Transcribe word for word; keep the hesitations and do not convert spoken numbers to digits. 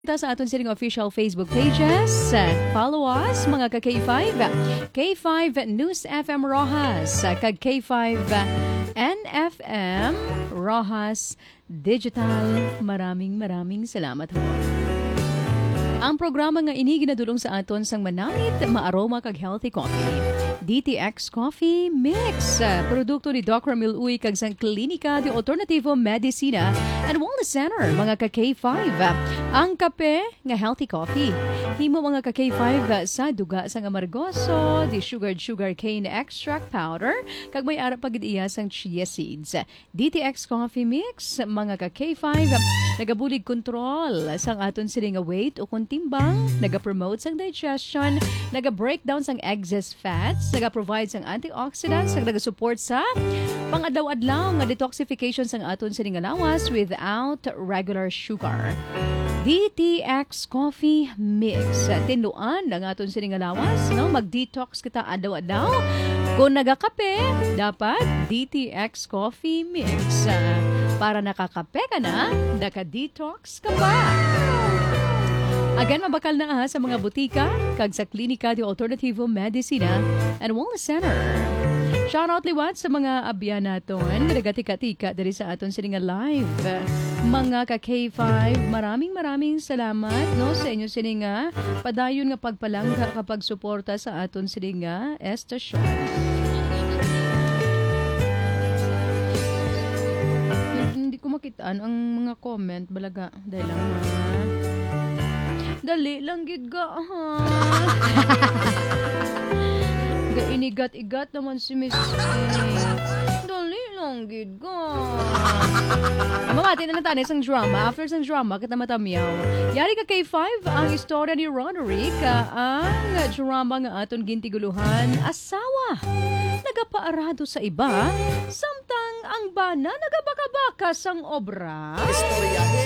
Kita sa aton sining official Facebook pages. Follow us mga ka K five, K five News F M Rojas, kag K five N F M Rojas Digital. Maraming maraming salamat ho. Ang programa nga ini ginadulong sa aton sang manamit, maaroma kag healthy coffee. D T X Coffee Mix, produkto ni Doctor Ramil Uy kag sang Klinika de Alternativo Medicina and Wellness Center, mga ka K five. Ang kape nga healthy coffee. Himo mga ka K five sa duga sang amargoso, di sugared sugar cane extract powder, kag may ara pagid iya sang chia seeds. D T X Coffee Mix, mga ka K five, nagabulig control sang aton sini nga weight o timbang, naga-promote sang digestion, naga-breakdown sang excess fats, naga-provide sang antioxidants, naga-support sa pang-adlaw-adlaw nga detoxification sang aton sining lawas without regular sugar. D T X Coffee Mix. Tinuan ang aton sining lawas, no? Mag-detox kita adlaw-adlaw. Kung nagakape, dapat D T X Coffee Mix. Para nakakape ka na, naka-detox ka pa. Again, mabakal na aha sa mga butika kag sa Klinika de Alternativo Medicina and Wellness Center. Shoutout liwat sa mga abyan naton, nagatika-tika diri sa aton sining live. Mga ka K five, maraming maraming salamat no sa inyo sining padayon nga pagpalangga kapag suporta sa aton sining estasyon. Hindi ko makitaan ang mga comment balaga dahil lang ha. Dali lang gid ga ha. Ga inigat-igat naman si Miss A. Dali lang gid ga. Mamati na natin isang drama. After isang drama, kita matamiyaw. Yari ka K five, ang istorya ni Roderick, ang drama nga aton gintiguluhan, asawa. Nagapaarado sa iba, samtang ang bana nagabaka-baka sang obra. Istorya